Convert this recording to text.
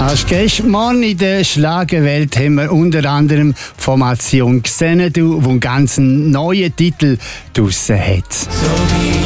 Hast gestern Morgen in der Schlagerwelt haben wir unter anderem Formation Xanadu, die einen ganz neuen Titel draussen hat.